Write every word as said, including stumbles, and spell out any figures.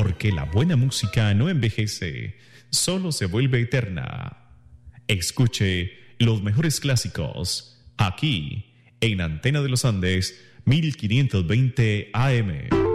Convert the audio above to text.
Porque la buena música no envejece, solo se vuelve eterna. Escuche los mejores clásicos aquí en Antena de los Andes mil quinientos veinte A M.